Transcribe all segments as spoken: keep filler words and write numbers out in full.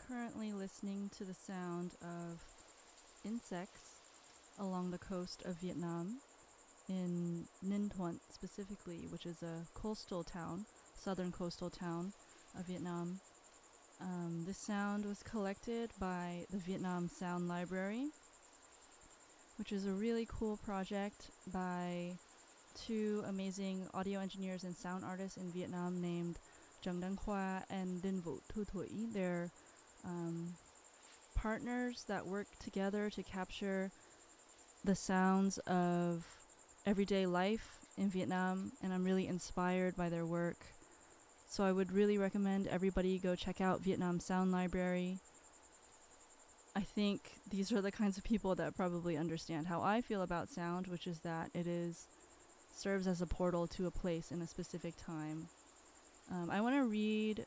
currently listening to the sound of insects along the coast of Vietnam, in Ninh Thuận specifically, which is a coastal town, southern coastal town of Vietnam. Um, this sound was collected by the Vietnam Sound Library, which is a really cool project by two amazing audio engineers and sound artists in Vietnam named Jung Đăng Khoa and Đinh Vũ Thu Thủy. They're um, partners that work together to capture the sounds of everyday life in Vietnam, and I'm really inspired by their work. So I would really recommend everybody go check out Vietnam Sound Library. I think these are the kinds of people that probably understand how I feel about sound, which is that it is serves as a portal to a place in a specific time. Um, I want to read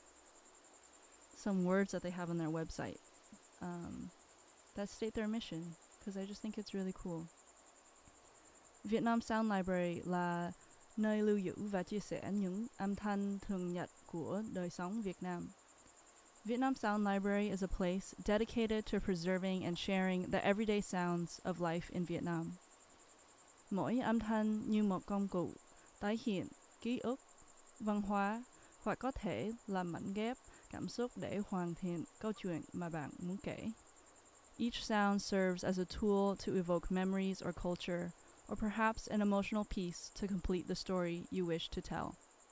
some words that they have on their website um, that state their mission, because I just think it's really cool. Vietnam Sound Library là nơi lưu giữ và chia sẻ những âm thanh thường nhật của đời sống Việt Nam. Vietnam Sound Library is a place dedicated to preserving and sharing the everyday sounds of life in Vietnam. Mỗi âm thanh như một công cụ tái hiện ký ức, văn hóa, hoặc có thể là mảnh ghép cảm xúc để hoàn thiện câu chuyện mà bạn muốn kể. Each sound serves as a tool to evoke memories or culture, or perhaps an emotional piece to complete the story you wish to tell.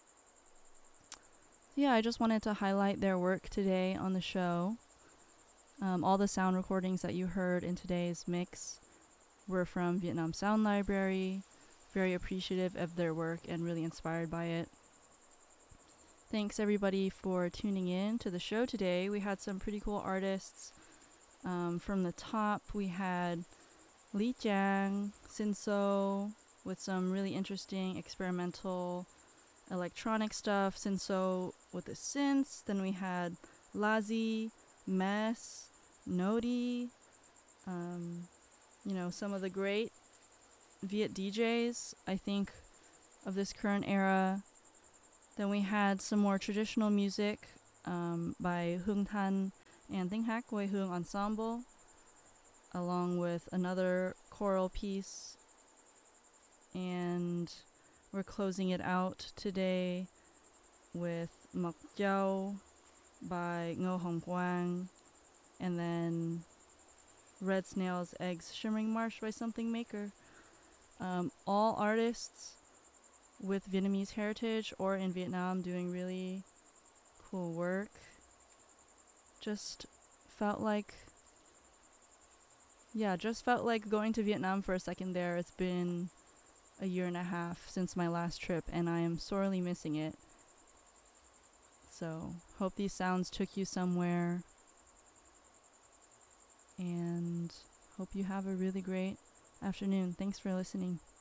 Yeah, I just wanted to highlight their work today on the show. Um, all the sound recordings that you heard in today's mix were from Vietnam Sound Library. Very appreciative of their work and really inspired by it. Thanks everybody for tuning in to the show today. We had some pretty cool artists. Um, from the top, we had Lý Giang, Sinso, with some really interesting experimental electronic stuff. Sinso with the synths. Then we had Lazi, Mess, Nodi, um, you know, some of the great Viet D Js, I think, of this current era. Then we had some more traditional music um, by Hương Thanh and Tinh Hát Quê Hương Ensemble, along with another choral piece. And we're closing it out today with Mok Giao by Ngô Hồng Quang, and then Red Snail's Eggs Shimmering Marsh by Something Maker. Um, all artists with Vietnamese heritage or in Vietnam doing really cool work. Just felt like, yeah, just felt like going to Vietnam for a second there. It's been a year and a half since my last trip, and I am sorely missing it. So, hope these sounds took you somewhere, and hope you have a really great afternoon. Thanks for listening.